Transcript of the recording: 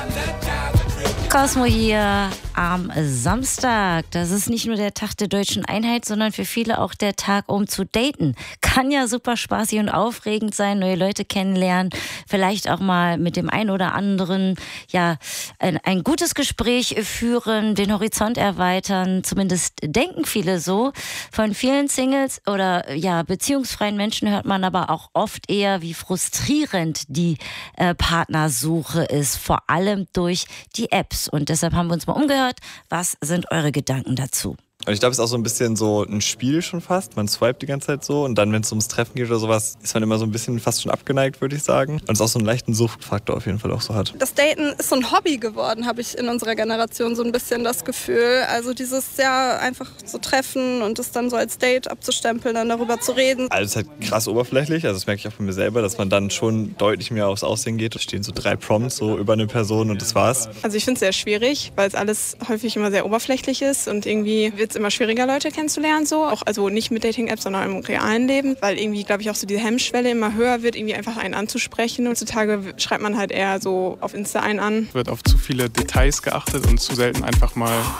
Cosmo hier am Samstag. Das ist nicht nur der Tag der deutschen Einheit, sondern für viele auch der Tag, um zu daten. Kann ja super spaßig und aufregend sein, neue Leute kennenlernen, vielleicht auch mal mit dem einen oder anderen ein gutes Gespräch führen, den Horizont erweitern. Zumindest denken viele so. Von vielen Singles oder beziehungsfreien Menschen hört man aber auch oft eher, wie frustrierend die Partnersuche ist, vor allem durch die Apps. Und deshalb haben wir uns mal umgehört. Was sind eure Gedanken dazu? Und ich glaube, es ist auch so ein bisschen so ein Spiel schon fast. Man swipet die ganze Zeit so und dann, wenn es ums Treffen geht oder sowas, ist man immer so ein bisschen fast schon abgeneigt, würde ich sagen. Und es auch so einen leichten Suchtfaktor auf jeden Fall auch so hat. Das Daten ist so ein Hobby geworden, habe ich in unserer Generation so ein bisschen das Gefühl. Also dieses einfach so treffen und es dann so als Date abzustempeln, dann darüber zu reden. Also es ist halt krass oberflächlich, also das merke ich auch von mir selber, dass man dann schon deutlich mehr aufs Aussehen geht. Da stehen so 3 Prompts so über eine Person und das war's. Also ich finde es sehr schwierig, weil es alles häufig immer sehr oberflächlich ist und irgendwie wird es immer schwieriger, Leute kennenzulernen, so. Auch, also nicht mit Dating-Apps, sondern im realen Leben, weil irgendwie, glaube ich, auch so die Hemmschwelle immer höher wird, irgendwie einfach einen anzusprechen. Heutzutage schreibt man halt eher so auf Insta einen an. Wird auf zu viele Details geachtet und zu selten einfach mal